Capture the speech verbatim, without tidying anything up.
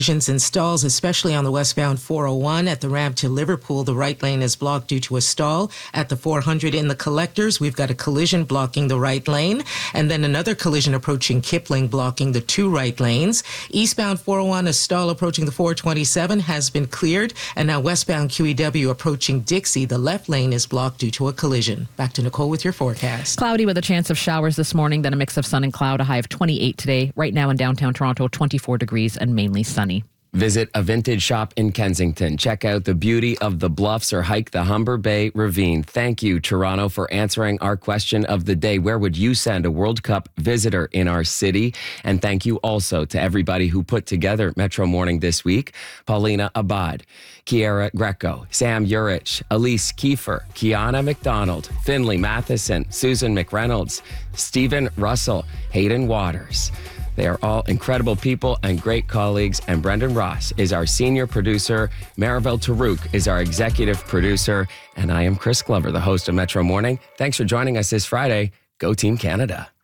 Collisions and stalls, especially on the westbound four oh one at the ramp to Liverpool. The right lane is blocked due to a stall. At the four hundred in the collectors, we've got a collision blocking the right lane, and then another collision approaching Kipling blocking the two right lanes. Eastbound four oh one, a stall approaching the four twenty-seven has been cleared, and now westbound Q E W approaching Dixie. The left lane is blocked due to a collision. Back to Nicole with your forecast. Cloudy with a chance of showers this morning, then a mix of sun and cloud, a high of twenty-eight today. Right now in downtown Toronto, twenty-four degrees and mainly sunny. Visit a vintage shop in Kensington. Check out the beauty of the bluffs or hike the Humber Bay Ravine. Thank you, Toronto, for answering our question of the day. Where would you send a World Cup visitor in our city? And thank you also to everybody who put together Metro Morning this week. Paulina Abad, Kiara Greco, Sam Urich, Elise Kiefer, Kiana McDonald, Finley Matheson, Susan McReynolds, Stephen Russell, Hayden Waters. They are all incredible people and great colleagues, and Brendan Ross is our senior producer. Maribel Tarouk is our executive producer, and I am Chris Glover, the host of Metro Morning. Thanks for joining us this Friday. Go Team Canada.